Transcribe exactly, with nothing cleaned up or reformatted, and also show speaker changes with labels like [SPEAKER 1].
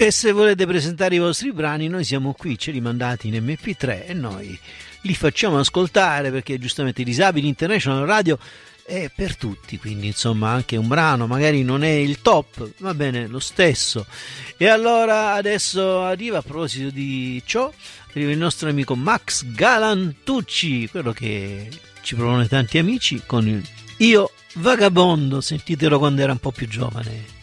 [SPEAKER 1] E se volete presentare i vostri brani, noi siamo qui, ce li mandate in emme pi tre e noi li facciamo ascoltare, perché giustamente Disabili International Radio è per tutti, quindi insomma anche un brano magari non è il top, va bene lo stesso. E allora adesso arriva, a proposito di ciò, arriva il nostro amico Max Galantucci, quello che ci propone tanti amici, con il Io Vagabondo, sentitelo quando era un po' più giovane.